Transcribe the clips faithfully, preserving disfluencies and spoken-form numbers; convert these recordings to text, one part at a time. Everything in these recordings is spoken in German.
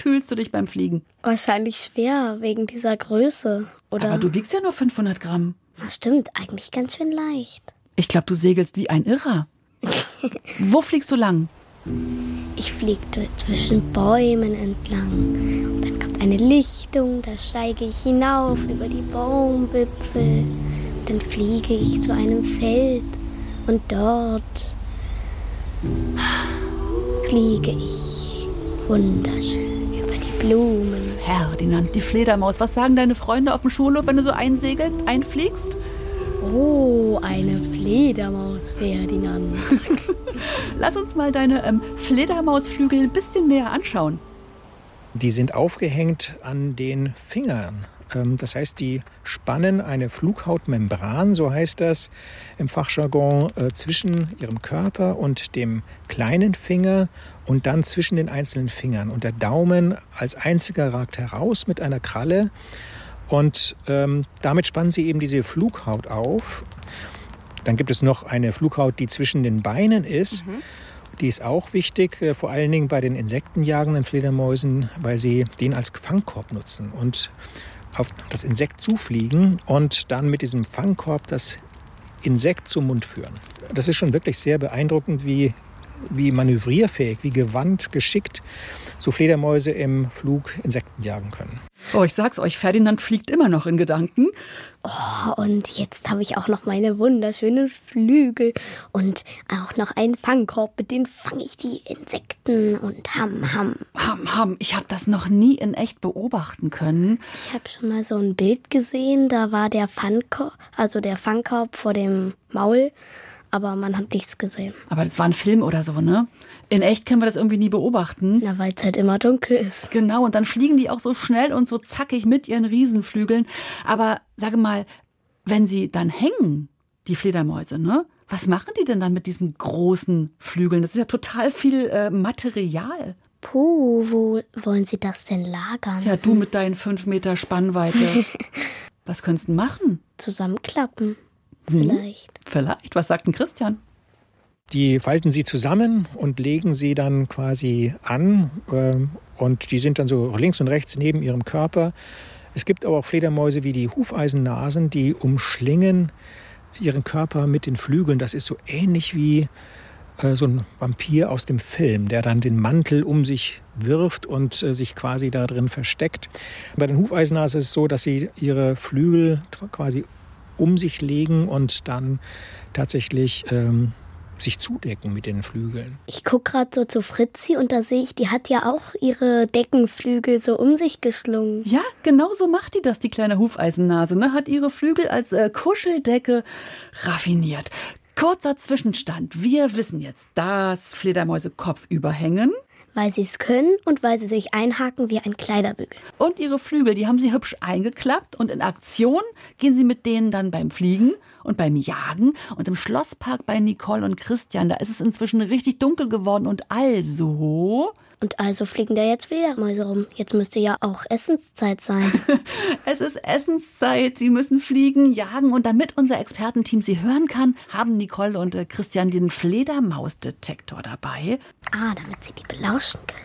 fühlst du dich beim Fliegen? Wahrscheinlich schwer, wegen dieser Größe. Oder? Aber du wiegst ja nur fünfhundert Gramm. Na stimmt, eigentlich ganz schön leicht. Ich glaube, du segelst wie ein Irrer. Wo fliegst du lang? Ich fliege zwischen Bäumen entlang. Und dann kommt eine Lichtung, da steige ich hinauf über die Baumwipfel. Und dann fliege ich zu einem Feld. Und dort fliege ich wunderschön über die Blumen. Ferdinand, die Fledermaus. Was sagen deine Freunde auf dem Schulhof, wenn du so einsegelst, einfliegst? Oh, eine Fledermaus, Ferdinand. Lass uns mal deine ähm, Fledermausflügel ein bisschen näher anschauen. Die sind aufgehängt an den Fingern. Ähm, das heißt, die spannen eine Flughautmembran, so heißt das im Fachjargon, äh, zwischen ihrem Körper und dem kleinen Finger und dann zwischen den einzelnen Fingern. Und der Daumen als einziger ragt heraus mit einer Kralle. Und ähm, damit spannen sie eben diese Flughaut auf. Dann gibt es noch eine Flughaut, die zwischen den Beinen ist. Mhm. Die ist auch wichtig, äh, vor allen Dingen bei den insektenjagenden Fledermäusen, weil sie den als Fangkorb nutzen und auf das Insekt zufliegen und dann mit diesem Fangkorb das Insekt zum Mund führen. Das ist schon wirklich sehr beeindruckend, wie, wie manövrierfähig, wie gewandt, geschickt so Fledermäuse im Flug Insekten jagen können. Oh, ich sag's euch, Ferdinand fliegt immer noch in Gedanken. Oh, und jetzt habe ich auch noch meine wunderschönen Flügel und auch noch einen Fangkorb, mit dem fange ich die Insekten und ham, ham. Ham, ham, ich habe das noch nie in echt beobachten können. Ich habe schon mal so ein Bild gesehen, da war der Fangkorb, also der Fangkorb vor dem Maul, aber man hat nichts gesehen. Aber das war ein Film oder so, ne? In echt können wir das irgendwie nie beobachten. Na, weil es halt immer dunkel ist. Genau, und dann fliegen die auch so schnell und so zackig mit ihren Riesenflügeln. Aber sage mal, wenn sie dann hängen, die Fledermäuse, ne? Was machen die denn dann mit diesen großen Flügeln? Das ist ja total viel äh, Material. Puh, wo wollen sie das denn lagern? Ja, du mit deinen fünf Meter Spannweite. Was könntest du machen? Zusammenklappen, Hm? vielleicht. Vielleicht, was sagt denn Christian? Die falten sie zusammen und legen sie dann quasi an. Ähm, und die sind dann so links und rechts neben ihrem Körper. Es gibt aber auch Fledermäuse wie die Hufeisennasen, die umschlingen ihren Körper mit den Flügeln. Das ist so ähnlich wie äh, so ein Vampir aus dem Film, der dann den Mantel um sich wirft und äh, sich quasi da drin versteckt. Bei den Hufeisennasen ist es so, dass sie ihre Flügel quasi um sich legen und dann tatsächlich ähm, sich zudecken mit den Flügeln. Ich gucke gerade so zu Fritzi und da sehe ich, die hat ja auch ihre Deckenflügel so um sich geschlungen. Ja, genau so macht die das, die kleine Hufeisennase, ne? Hat ihre Flügel als äh, Kuscheldecke raffiniert. Kurzer Zwischenstand. Wir wissen jetzt, dass Fledermäuse kopfüber hängen. Weil sie es können und weil sie sich einhaken wie ein Kleiderbügel. Und ihre Flügel, die haben sie hübsch eingeklappt. Und in Aktion gehen sie mit denen dann beim Fliegen und beim Jagen. Und im Schlosspark bei Nicole und Christian, da ist es inzwischen richtig dunkel geworden. Und also... Und also fliegen da jetzt Fledermäuse rum. Jetzt müsste ja auch Essenszeit sein. Es ist Essenszeit. Sie müssen fliegen, jagen. Und damit unser Expertenteam sie hören kann, haben Nicole und Christian den Fledermausdetektor dabei. Ah, damit sie die belauschen können.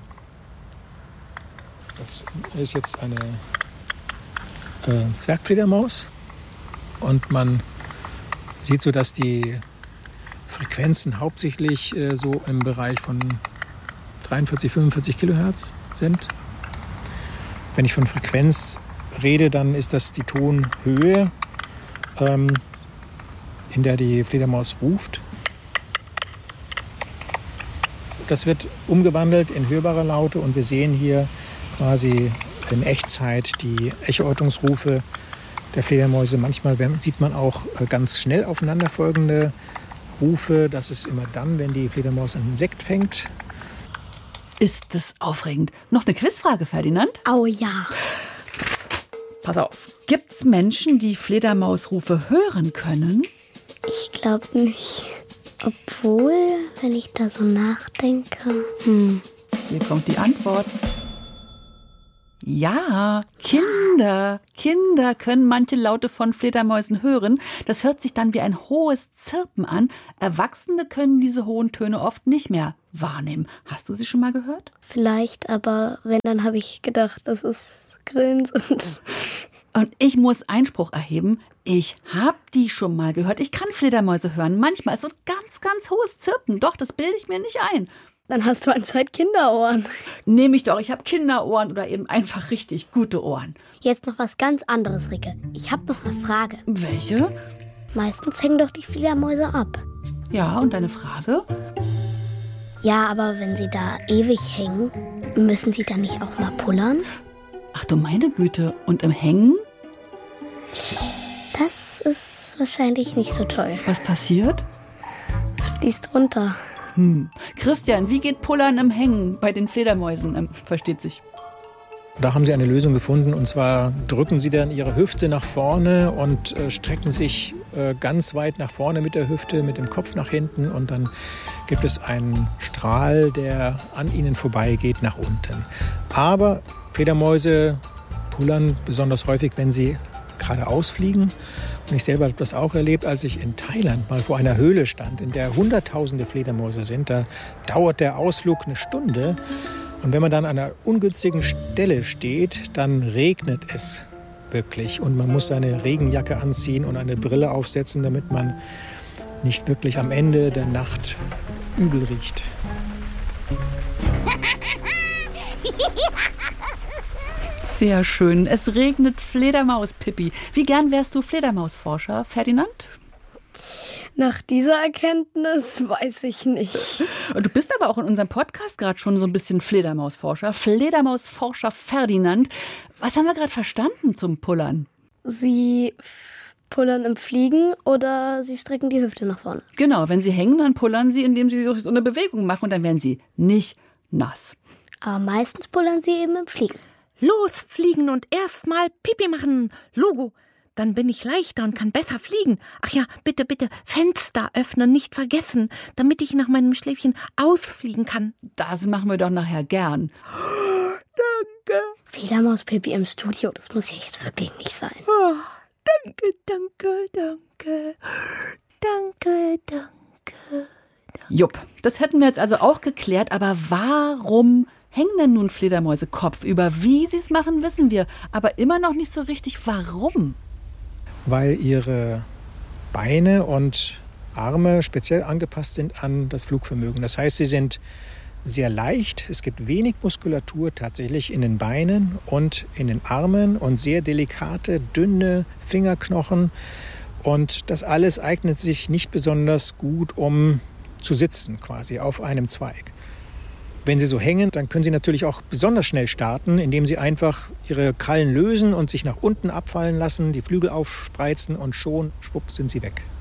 Das ist jetzt eine äh, Zwergfledermaus. Und man sieht so, dass die Frequenzen hauptsächlich äh, so im Bereich von dreiundvierzig, fünfundvierzig Kilohertz sind. Wenn ich von Frequenz rede, dann ist das die Tonhöhe, ähm, in der die Fledermaus ruft. Das wird umgewandelt in hörbare Laute und wir sehen hier quasi in Echtzeit die Echoortungsrufe der Fledermäuse. Manchmal sieht man auch ganz schnell aufeinanderfolgende Rufe. Das ist immer dann, wenn die Fledermaus ein Insekt fängt. Ist das aufregend. Noch eine Quizfrage, Ferdinand? Oh ja. Pass auf. Gibt's Menschen, die Fledermausrufe hören können? Ich glaube nicht. Obwohl, wenn ich da so nachdenke... Hm. Hier kommt die Antwort. Ja, Kinder, Kinder können manche Laute von Fledermäusen hören. Das hört sich dann wie ein hohes Zirpen an. Erwachsene können diese hohen Töne oft nicht mehr wahrnehmen. Hast du sie schon mal gehört? Vielleicht, aber wenn, dann habe ich gedacht, das ist Grillen. Und, und ich muss Einspruch erheben. Ich habe die schon mal gehört. Ich kann Fledermäuse hören. Manchmal ist so ein ganz, ganz hohes Zirpen. Doch, das bilde ich mir nicht ein. Dann hast du anscheinend Kinderohren. Nehme ich doch. Ich habe Kinderohren oder eben einfach richtig gute Ohren. Jetzt noch was ganz anderes, Ricke. Ich habe noch eine Frage. Welche? Meistens hängen doch die Fledermäuse ab. Ja, und deine Frage? Ja, aber wenn sie da ewig hängen, müssen sie dann nicht auch mal pullern? Ach du meine Güte. Und im Hängen? Das ist wahrscheinlich nicht so toll. Was passiert? Es fließt runter. Hm. Christian, wie geht Pullern im Hängen bei den Fledermäusen? Ähm, versteht sich. Da haben sie eine Lösung gefunden, und zwar drücken sie dann ihre Hüfte nach vorne und äh, strecken sich äh, ganz weit nach vorne mit der Hüfte, mit dem Kopf nach hinten, und dann gibt es einen Strahl, der an ihnen vorbeigeht nach unten. Aber Fledermäuse pullern besonders häufig, wenn sie geradeaus fliegen. Und ich selber habe das auch erlebt, als ich in Thailand mal vor einer Höhle stand, in der hunderttausende Fledermäuse sind. Da dauert der Ausflug eine Stunde. Und wenn man dann an einer ungünstigen Stelle steht, dann regnet es wirklich. Und man muss seine Regenjacke anziehen und eine Brille aufsetzen, damit man nicht wirklich am Ende der Nacht übel riecht. Sehr schön. Es regnet Fledermaus, Pippi. Wie gern wärst du Fledermausforscher, Ferdinand? Nach dieser Erkenntnis weiß ich nicht. Du bist aber auch in unserem Podcast gerade schon so ein bisschen Fledermausforscher. Fledermausforscher Ferdinand. Was haben wir gerade verstanden zum Pullern? Sie pullern im Fliegen oder sie strecken die Hüfte nach vorne? Genau, wenn sie hängen, dann pullern sie, indem sie so eine Bewegung machen, und dann werden sie nicht nass. Aber meistens pullern sie eben im Fliegen. Losfliegen und erstmal Pipi machen. Logo. Dann bin ich leichter und kann besser fliegen. Ach ja, bitte, bitte, Fenster öffnen, nicht vergessen, damit ich nach meinem Schläfchen ausfliegen kann. Das machen wir doch nachher gern. Danke. Fledermaus-Pipi im Studio, das muss ja jetzt wirklich nicht sein. Oh, danke, danke, danke. Danke, danke. Jupp, das hätten wir jetzt also auch geklärt, aber warum hängen denn nun Fledermäuse kopfüber? Wie sie es machen, wissen wir, aber immer noch nicht so richtig, warum. Weil ihre Beine und Arme speziell angepasst sind an das Flugvermögen. Das heißt, sie sind sehr leicht. Es gibt wenig Muskulatur tatsächlich in den Beinen und in den Armen und sehr delikate, dünne Fingerknochen. Und das alles eignet sich nicht besonders gut, um zu sitzen, quasi auf einem Zweig. Wenn sie so hängen, dann können sie natürlich auch besonders schnell starten, indem sie einfach ihre Krallen lösen und sich nach unten abfallen lassen, die Flügel aufspreizen, und schon, schwupp, sind sie weg.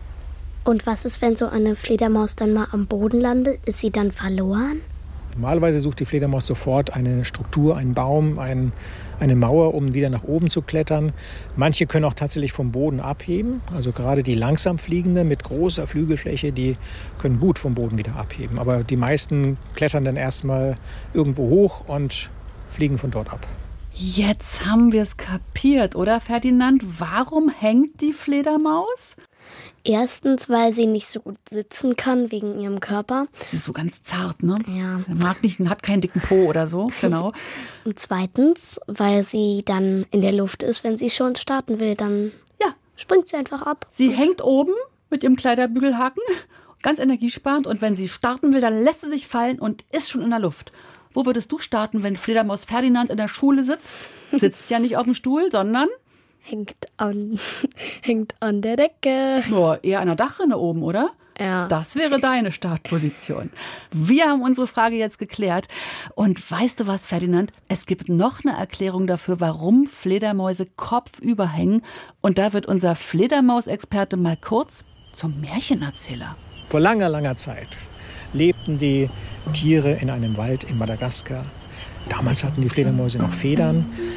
Und was ist, wenn so eine Fledermaus dann mal am Boden landet? Ist sie dann verloren? Normalerweise sucht die Fledermaus sofort eine Struktur, einen Baum, ein, eine Mauer, um wieder nach oben zu klettern. Manche können auch tatsächlich vom Boden abheben. Also gerade die langsam fliegenden mit großer Flügelfläche, die können gut vom Boden wieder abheben. Aber die meisten klettern dann erstmal irgendwo hoch und fliegen von dort ab. Jetzt haben wir es kapiert, oder Ferdinand? Warum hängt die Fledermaus? Erstens, weil sie nicht so gut sitzen kann wegen ihrem Körper. Sie ist so ganz zart, ne? Ja. Mag nicht, hat keinen dicken Po oder so, genau. Und zweitens, weil sie dann in der Luft ist, wenn sie schon starten will, dann ja. springt sie einfach ab. Sie hängt oben mit ihrem Kleiderbügelhaken, ganz energiesparend, und wenn sie starten will, dann lässt sie sich fallen und ist schon in der Luft. Wo würdest du starten, wenn Fledermaus Ferdinand in der Schule sitzt? Sitzt ja nicht auf dem Stuhl, sondern Hängt an, hängt an der Decke. Boah, eher an der Dachrinne oben, oder? Ja. Das wäre deine Startposition. Wir haben unsere Frage jetzt geklärt. Und weißt du was, Ferdinand? Es gibt noch eine Erklärung dafür, warum Fledermäuse kopfüber hängen. Und da wird unser Fledermausexperte mal kurz zum Märchenerzähler. Vor langer, langer Zeit lebten die Tiere in einem Wald in Madagaskar. Damals hatten die Fledermäuse noch Federn.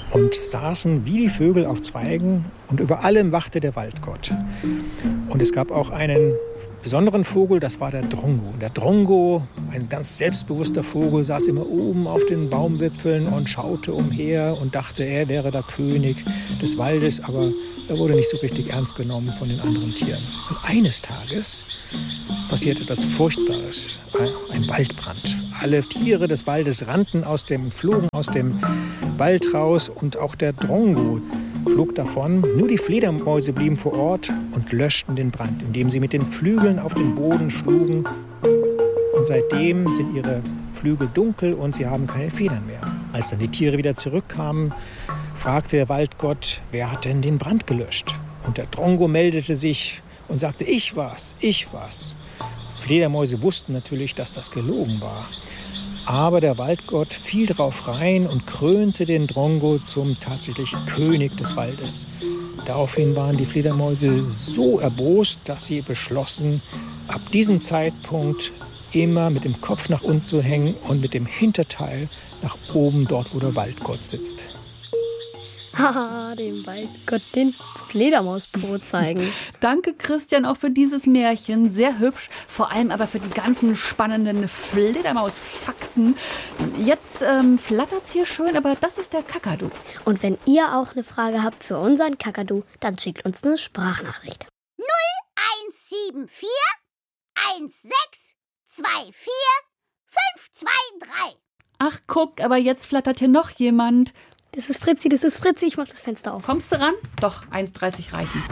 und saßen wie die Vögel auf Zweigen und über allem wachte der Waldgott. Und es gab auch einen besonderen Vogel, das war der Drongo. Und der Drongo, ein ganz selbstbewusster Vogel, saß immer oben auf den Baumwipfeln und schaute umher und dachte, er wäre der König des Waldes, aber er wurde nicht so richtig ernst genommen von den anderen Tieren. Und eines Tages passierte etwas Furchtbares, ein Waldbrand. Alle Tiere des Waldes rannten aus dem, flogen aus dem Wald raus und auch der Drongo flog davon. Nur die Fledermäuse blieben vor Ort und löschten den Brand, indem sie mit den Flügeln auf den Boden schlugen. Und seitdem sind ihre Flügel dunkel und sie haben keine Federn mehr. Als dann die Tiere wieder zurückkamen, fragte der Waldgott, wer hat denn den Brand gelöscht? Und der Drongo meldete sich und sagte, ich war's, ich war's. Fledermäuse wussten natürlich, dass das gelogen war. Aber der Waldgott fiel darauf rein und krönte den Drongo zum tatsächlich König des Waldes. Daraufhin waren die Fledermäuse so erbost, dass sie beschlossen, ab diesem Zeitpunkt immer mit dem Kopf nach unten zu hängen und mit dem Hinterteil nach oben, dort wo der Waldgott sitzt. Haha, dem Waldgott den Fledermauspo zeigen. Danke, Christian, auch für dieses Märchen. Sehr hübsch, vor allem aber für die ganzen spannenden Fledermaus-Fakten. Jetzt ähm, flattert's hier schön, aber das ist der Kakadu. Und wenn ihr auch eine Frage habt für unseren Kakadu, dann schickt uns eine Sprachnachricht. null eins sieben vier eins sechs zwei vier fünf zwei drei. Ach, guck, aber jetzt flattert hier noch jemand. Das ist Fritzi, das ist Fritzi. Ich mach das Fenster auf. Kommst du ran? Doch, eins dreißig reichen.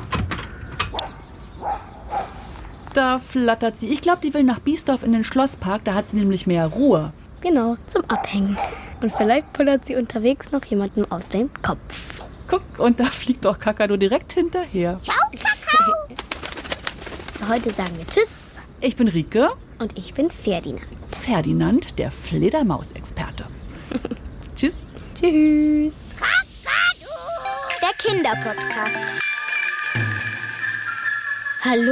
Da flattert sie. Ich glaube, die will nach Biesdorf in den Schlosspark. Da hat sie nämlich mehr Ruhe. Genau, zum Abhängen. Und vielleicht pullert sie unterwegs noch jemandem aus dem Kopf. Guck, und da fliegt doch Kakadu direkt hinterher. Ciao, Kakao! Heute sagen wir Tschüss. Ich bin Rike. Und ich bin Ferdinand. Ferdinand, der Fledermausexperte. Tschüss. Tschüss. Kakadu! Der Kinderpodcast. Hallo?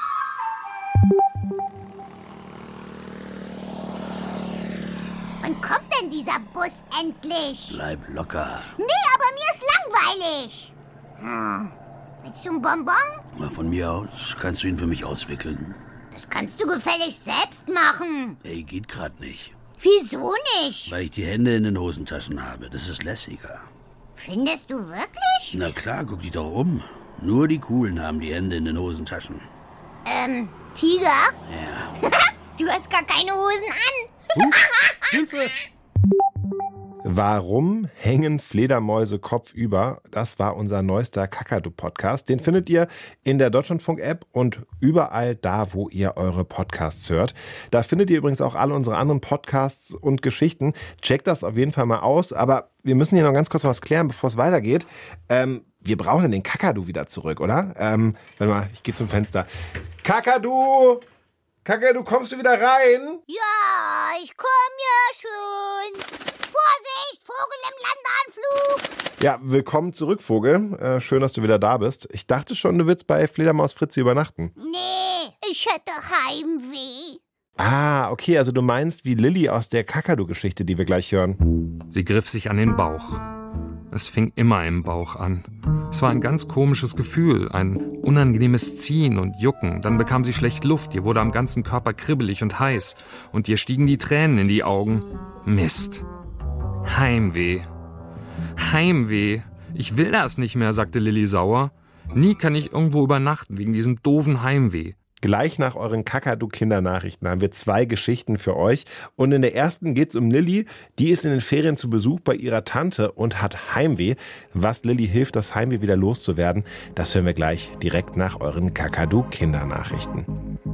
Wann kommt denn dieser Bus endlich? Bleib locker. Nee, aber mir ist langweilig. Hm. Willst du ein Bonbon? Von mir aus kannst du ihn für mich auswickeln. Das kannst du gefälligst selbst machen. Ey, geht grad nicht. Wieso nicht? Weil ich die Hände in den Hosentaschen habe. Das ist lässiger. Findest du wirklich? Na klar, guck dich doch um. Nur die Coolen haben die Hände in den Hosentaschen. Ähm, Tiger? Ja. Du hast gar keine Hosen an. Huch, Hilfe! Warum hängen Fledermäuse kopfüber? Das war unser neuester Kakadu-Podcast. Den findet ihr in der Deutschlandfunk-App und überall da, wo ihr eure Podcasts hört. Da findet ihr übrigens auch alle unsere anderen Podcasts und Geschichten. Checkt das auf jeden Fall mal aus. Aber wir müssen hier noch ganz kurz was klären, bevor es weitergeht. Ähm, wir brauchen den Kakadu wieder zurück, oder? Ähm, warte mal, ich gehe zum Fenster. Kakadu! Kakadu, kommst du wieder rein? Ja, ich komm ja schon. Vorsicht, Vogel im Landeanflug. Ja, willkommen zurück, Vogel. Äh, schön, dass du wieder da bist. Ich dachte schon, du würdest bei Fledermaus Fritzi übernachten. Nee, ich hätte Heimweh. Ah, okay, also du meinst wie Lilly aus der Kakadu-Geschichte, die wir gleich hören. Sie griff sich an den Bauch. Es fing immer im Bauch an. Es war ein ganz komisches Gefühl, ein unangenehmes Ziehen und Jucken. Dann bekam sie schlecht Luft, ihr wurde am ganzen Körper kribbelig und heiß. Und ihr stiegen die Tränen in die Augen. Mist. Heimweh. Heimweh. Ich will das nicht mehr, sagte Lilly sauer. Nie kann ich irgendwo übernachten wegen diesem doofen Heimweh. Gleich nach euren Kakadu-Kindernachrichten haben wir zwei Geschichten für euch. Und in der ersten geht es um Lilly. Die ist in den Ferien zu Besuch bei ihrer Tante und hat Heimweh. Was Lilly hilft, das Heimweh wieder loszuwerden, das hören wir gleich direkt nach euren Kakadu-Kindernachrichten.